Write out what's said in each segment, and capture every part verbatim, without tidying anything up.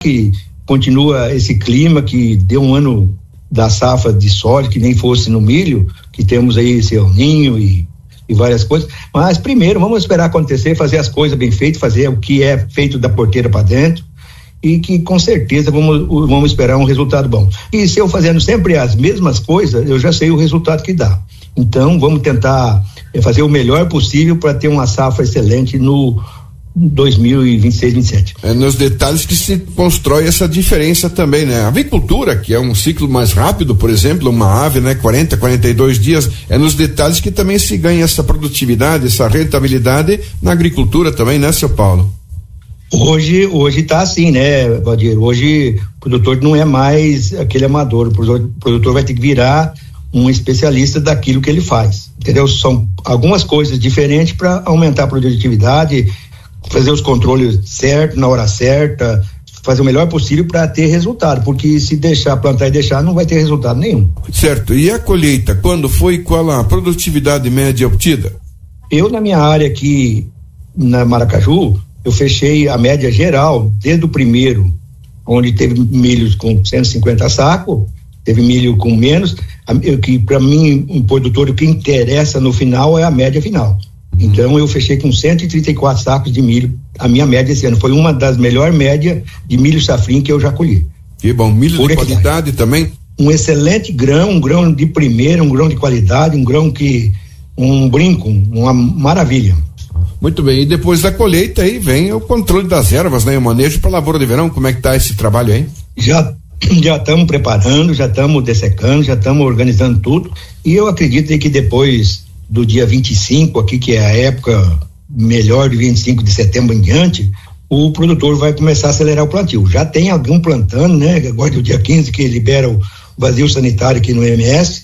que continua esse clima que deu um ano da safra de soja, que nem fosse no milho, que temos aí esse El Ninho e, e várias coisas, mas primeiro vamos esperar acontecer, fazer as coisas bem feitas, fazer o que é feito da porteira para dentro, e que com certeza vamos, vamos esperar um resultado bom. E se eu fazendo sempre as mesmas coisas, eu já sei o resultado que dá. Então vamos tentar fazer o melhor possível para ter uma safra excelente no dois mil e vinte e seis, vinte e sete. É nos detalhes que se constrói essa diferença também, né? A avicultura, que é um ciclo mais rápido, por exemplo, uma ave, né? quarenta, quarenta e dois dias, é nos detalhes que também se ganha essa produtividade, essa rentabilidade na agricultura também, né, seu Paulo? Hoje, hoje tá assim, né, Valdir? Hoje o produtor não é mais aquele amador, o produtor, o produtor vai ter que virar um especialista daquilo que ele faz, entendeu? São algumas coisas diferentes para aumentar a produtividade, fazer os controles certos, na hora certa, fazer o melhor possível para ter resultado, porque se deixar plantar e deixar, não vai ter resultado nenhum. Certo, e a colheita, quando foi e qual a produtividade média obtida? Eu, na minha área aqui, na Maracaju, eu fechei a média geral, desde o primeiro, onde teve milho com cento e cinquenta sacos, teve milho com menos, que para mim, um produtor, o que interessa no final é a média final. Então eu fechei com cento e trinta e quatro sacos de milho, a minha média esse ano foi uma das melhores médias de milho safrinha que eu já colhi. Que bom, milho de qualidade também? Um excelente grão, um grão de primeira, um grão de qualidade, um grão que, um brinco, uma maravilha. Muito bem, e depois da colheita aí vem o controle das ervas, né? O manejo para a lavoura de verão, como é que tá esse trabalho aí? Já já estamos preparando, já estamos dessecando, já estamos organizando tudo, e eu acredito que depois do dia vinte e cinco aqui, que é a época melhor de vinte e cinco de setembro em diante, o produtor vai começar a acelerar o plantio. Já tem algum plantando, né? Agora do dia quinze que libera o vazio sanitário aqui no M S,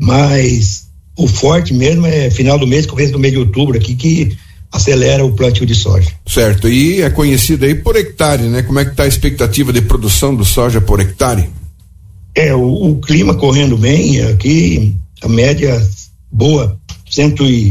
mas o forte mesmo é final do mês, começo do mês de outubro aqui, que acelera o plantio de soja. Certo, e é conhecido aí por hectare, né? Como é que tá a expectativa de produção do soja por hectare? É, o, o clima correndo bem, aqui a média boa, cento e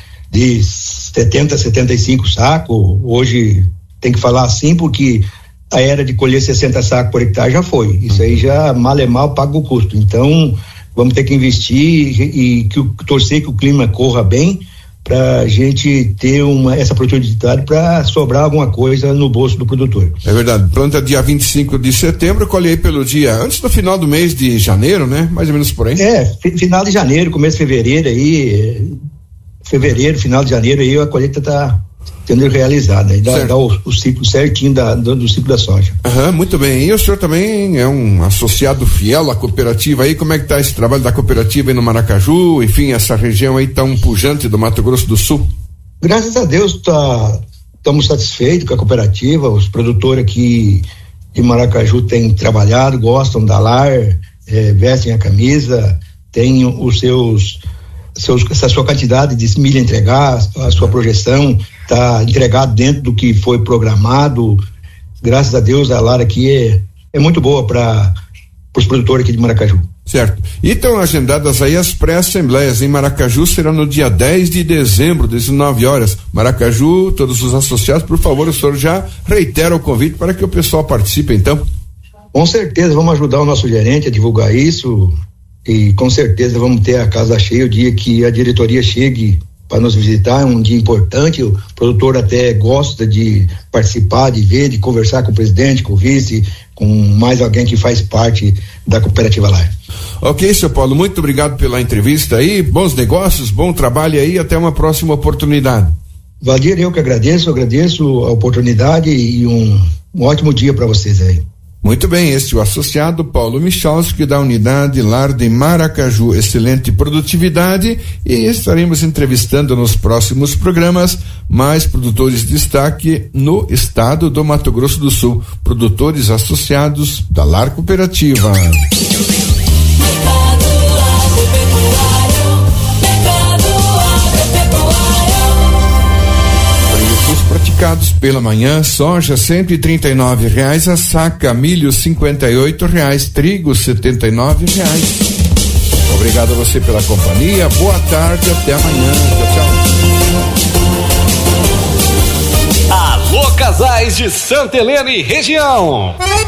de setenta, setenta e cinco sacos, hoje tem que falar assim porque a era de colher sessenta sacos por hectare já foi, isso aí já mal é mal paga o custo, então vamos ter que investir e, e que o, torcer que o clima corra bem para a gente ter uma, essa produtividade para sobrar alguma coisa no bolso do produtor. É verdade, planta dia vinte e cinco de setembro, colhe aí pelo dia, antes do final do mês de janeiro, né? Mais ou menos por aí. É, final de janeiro, começo de fevereiro aí, fevereiro, final de janeiro aí a colheita tá sendo realizada, aí dá, dá o, o ciclo certinho da, do, do ciclo da soja. Aham, muito bem, e o senhor também é um associado fiel à cooperativa aí, como é que tá esse trabalho da cooperativa aí no Maracaju, enfim, essa região aí tão pujante do Mato Grosso do Sul? Graças a Deus tá, estamos satisfeitos com a cooperativa, os produtores aqui de Maracaju têm trabalhado, gostam da lar, é, vestem a camisa, têm os seus Seus, essa sua quantidade de milho entregar, a sua projeção está entregado dentro do que foi programado. Graças a Deus a Lara aqui é, é muito boa para os produtores aqui de Maracaju. Certo. E estão agendadas aí as pré-assembleias em Maracaju, será no dia dez de dezembro, dezenove horas. Maracaju, todos os associados, por favor, o senhor já reitera o convite para que o pessoal participe, então. Com certeza, vamos ajudar o nosso gerente a divulgar isso. E com certeza vamos ter a casa cheia o dia que a diretoria chegue para nos visitar, é um dia importante, o produtor até gosta de participar, de ver, de conversar com o presidente, com o vice, com mais alguém que faz parte da cooperativa lá. Ok, seu Paulo, muito obrigado pela entrevista aí, bons negócios, bom trabalho aí, até uma próxima oportunidade. Valdir, eu que agradeço, agradeço a oportunidade e um, um ótimo dia para vocês aí. Muito bem, este é o associado Paulo Michalski da unidade Lar de Maracaju, excelente produtividade, e estaremos entrevistando nos próximos programas mais produtores de destaque no estado do Mato Grosso do Sul, produtores associados da Lar Cooperativa. Praticados pela manhã, soja cento e trinta e nove reais a saca, milho cinquenta e oito reais, trigo setenta e nove reais. Obrigado a você pela companhia, boa tarde, até amanhã, tchau, tchau. Alô, casais de Santa Helena e região.